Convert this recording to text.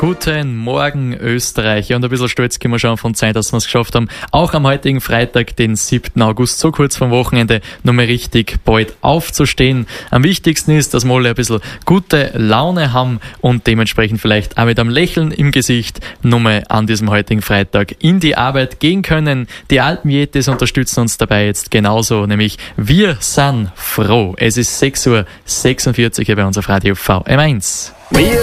Guten Morgen, Österreich. Ja, und ein bisschen stolz können wir schon von Zeit, dass wir es geschafft haben, auch am heutigen Freitag, den 7. August, so kurz vom Wochenende, nochmal richtig bald aufzustehen. Am wichtigsten ist, dass wir alle ein bisschen gute Laune haben und dementsprechend vielleicht auch mit einem Lächeln im Gesicht nochmal an diesem heutigen Freitag in die Arbeit gehen können. Die alten Jetis unterstützen uns dabei jetzt genauso, nämlich wir sind froh. Es ist 6:46 Uhr hier bei uns auf Radio VM1. Wir